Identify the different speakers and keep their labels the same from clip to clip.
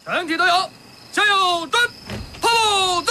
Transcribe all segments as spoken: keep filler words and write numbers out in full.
Speaker 1: 全体都有，向右转，炮走。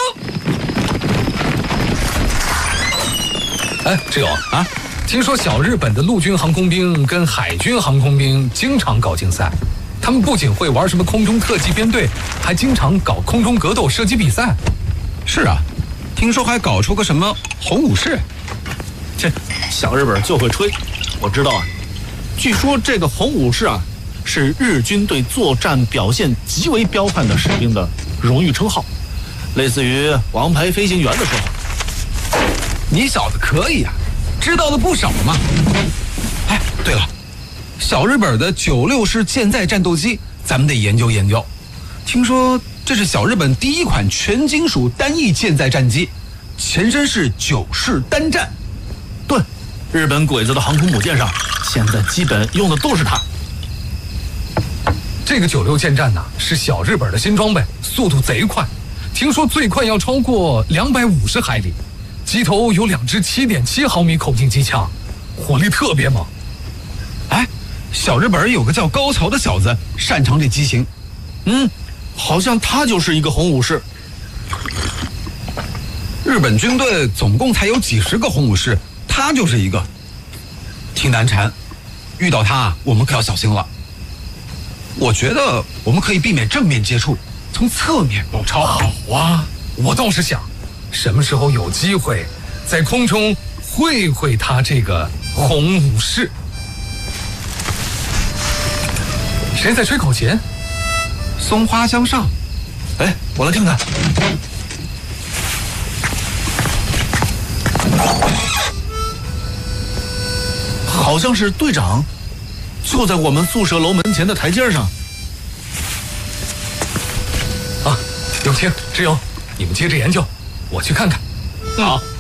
Speaker 1: 哎，志勇啊，听说小日本的陆军航空兵跟海军航空兵经常搞竞赛，他们不仅会玩什么空中特技编队，还经常搞空中格斗射击比赛。
Speaker 2: 是啊，听说还搞出个什么红武士。
Speaker 3: 切，小日本就会吹。我知道啊，据说这个红武士啊，是日军对作战表现极为彪悍的士兵的荣誉称号，类似于王牌飞行员的说法。
Speaker 2: 你小子可以啊，知道的不少嘛。哎，对了，小日本的九六式舰载战斗机，咱们得研究研究。听说这是小日本第一款全金属单翼舰载战机，前身是九式单战。
Speaker 3: 对，日本鬼子的航空母舰上，现在基本用的都是它。
Speaker 1: 这个九六舰战呐、啊，是小日本的新装备，速度贼快，听说最快要超过两百五十海里。机头有两支七点七毫米口径机枪，火力特别猛。
Speaker 2: 哎，小日本有个叫高桥的小子，擅长这机型。
Speaker 3: 嗯，好像他就是一个红武士。
Speaker 2: 日本军队总共才有几十个红武士，他就是一个，挺难缠。遇到他，我们可要小心了。我觉得我们可以避免正面接触，从侧面包抄。
Speaker 1: 好啊，我倒是想，什么时候有机会，在空中会会他这个红武士。谁在吹口琴？
Speaker 2: 松花江上。
Speaker 3: 哎，我来看看。好像是队长，就在我们宿舍楼门前的台阶上。
Speaker 1: 啊，永清、志勇，你们接着研究，我去看看。
Speaker 3: 好。嗯